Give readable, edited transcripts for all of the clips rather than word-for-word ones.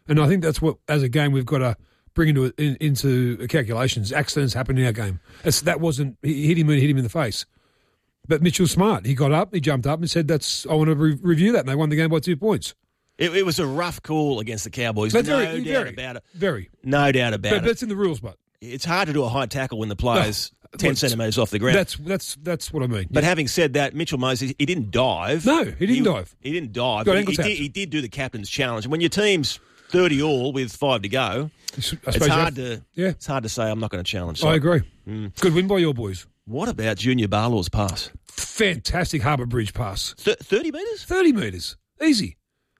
And I think that's what, as a game, we've got to bring into calculations. Accidents happen in our game. That wasn't, he hit him in the face. But Mitchell's smart. He got up, he jumped up and said, I want to review that. And they won the game by 2 points. It was a rough call against the Cowboys. But no doubt about it. Very. No doubt about it. But it's in the rules, but. It's hard to do a high tackle when the player's 10 centimetres off the ground. That's what I mean. But having said that, Mitchell Moses, he didn't dive. No, he didn't dive. He didn't dive. Got But he did do the captain's challenge. And when your team's 30 all with 5 to go, it's hard to say I'm not going to challenge. So, I agree. Good win by your boys. What about Junior Barlaw's pass? Fantastic Harbour Bridge pass. 30 metres? 30 metres. Easy.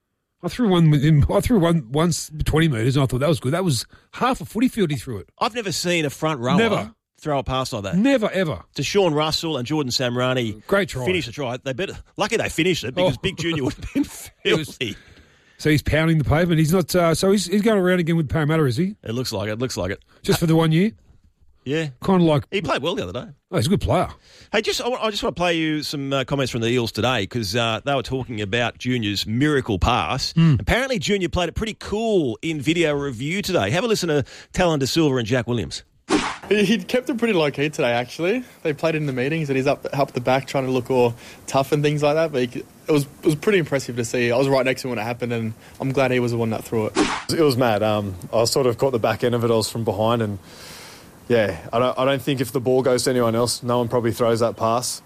I threw one with him. I threw one once 20 metres, and I thought that was good. That was half a footy field he threw it. I've never seen a front rower throw a pass like that. Never, ever. To Sean Russell and Jordan Samrani. Great try. Finish the try. Lucky they finished it because Big Junior would have been filthy. So he's pounding the pavement. He's not. So he's going around again with Parramatta, is he? It looks like it. Just for the 1 year? Yeah. Kind of like... He played well the other day. Oh, he's a good player. Hey, I just want to play you some comments from the Eels today because they were talking about Junior's miracle pass. Apparently, Junior played it pretty cool in video review today. Have a listen to Talon De Silva and Jack Williams. He kept it pretty low-key today, actually. They played it in the meetings and he's up the back trying to look all tough and things like that. But it was pretty impressive to see. I was right next to him when it happened and I'm glad he was the one that threw it. It was mad. I sort of caught the back end of it. I was from behind and... Yeah, I don't think if the ball goes to anyone else, no one probably throws that pass.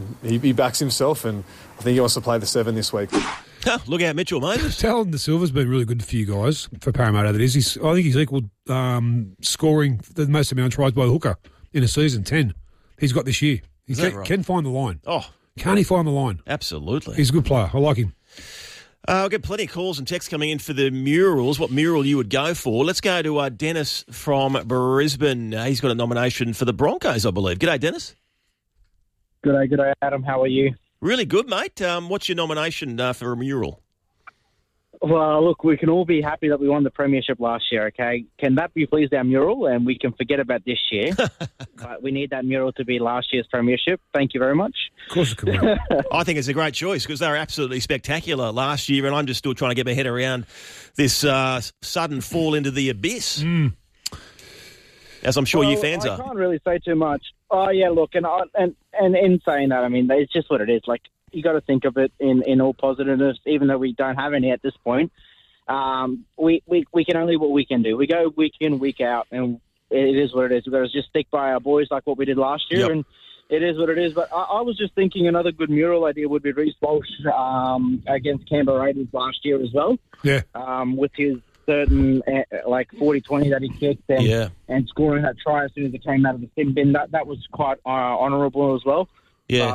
He backs himself, and I think he wants to play the 7 this week. Look out, Mitchell Moses. Talon De Silva's been really good for you guys, for Parramatta, that is. I think he's equalled scoring the most amount of tries by a hooker in a season, 10. He's got this year. He can find the line. Oh. Can't he find the line? Absolutely. He's a good player. I like him. I'll get plenty of calls and texts coming in for the murals, what mural you would go for. Let's go to Dennis from Brisbane. He's got a nomination for the Broncos, I believe. G'day, Dennis. G'day, Adam. How are you? Really good, mate. What's your nomination for a mural? Well, look, we can all be happy that we won the premiership last year, okay? Can that be please our mural and we can forget about this year? But we need that mural to be last year's premiership. Thank you very much. Of course it can. I think it's a great choice because they were absolutely spectacular last year and I'm just still trying to get my head around this sudden fall into the abyss. As I'm sure you fans are. I can't really say too much. Oh, yeah, look, and in saying that, I mean, it's just what it is. Like, you got to think of it in all positiveness, even though we don't have any at this point. We can only what we can do. We go week in, week out, and it is what it is. We've got to just stick by our boys like what we did last year, and it is what it is. But I was just thinking another good mural idea would be Reece Walsh against Canberra Raiders last year as well. Yeah. With his certain 40-20 that he kicked and scoring that try as soon as it came out of the sin bin. That was quite honourable as well. Yeah.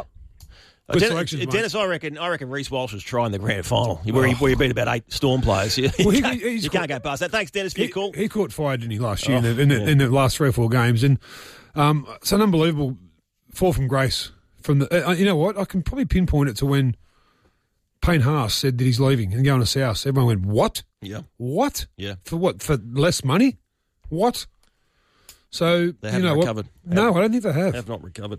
Dennis, I reckon Reece Walsh was trying the grand final where he beat about 8 Storm players. You can't go past that. Thanks, Dennis, for your call. He caught fire, didn't he, last year in the last 3 or 4 games. And it's an unbelievable fall from grace. From the, you know what? I can probably pinpoint it to when Payne Haas said that he's leaving and going to South. Everyone went, what? Yeah. What? Yeah. For what? For less money? What? So, they haven't recovered. No, I don't think they have. Have not recovered.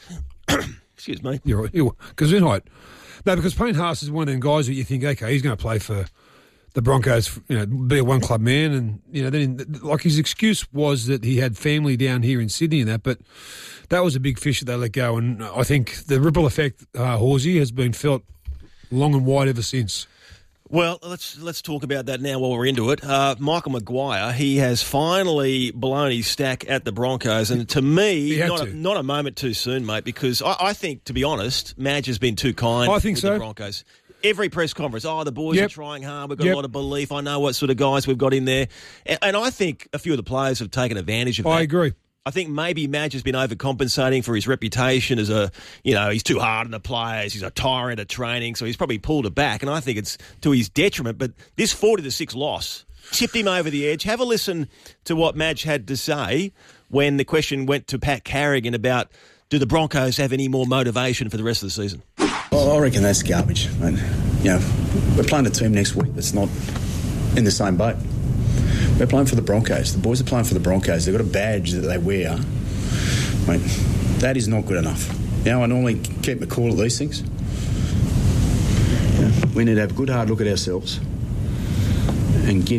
Excuse me. You're right. Gesundheit. No, because Payne Haas is one of them guys that you think, okay, he's going to play for the Broncos, be a one-club man. And, then like his excuse was that he had family down here in Sydney and that, but that was a big fish that they let go. And I think the ripple effect, Horsey, has been felt long and wide ever since. Well, let's talk about that now while we're into it. Michael Maguire, he has finally blown his stack at the Broncos, and to me, not a moment too soon, mate, because I think, to be honest, Madge has been too kind with the Broncos. Every press conference, the boys are trying hard, we've got a lot of belief, I know what sort of guys we've got in there, and I think a few of the players have taken advantage of that. I agree. I think maybe Madge has been overcompensating for his reputation as he's too hard on the players, he's a tyrant at training, so he's probably pulled it back, and I think it's to his detriment. But this 40-6 loss tipped him over the edge. Have a listen to what Madge had to say when the question went to Pat Carrigan about, do the Broncos have any more motivation for the rest of the season? Well, I reckon that's garbage. Mate. We're playing a team next week that's not in the same boat. We're playing for the Broncos. The boys are playing for the Broncos. They've got a badge that they wear. Mate, that is not good enough. I normally keep my cool at these things. We need to have a good hard look at ourselves and get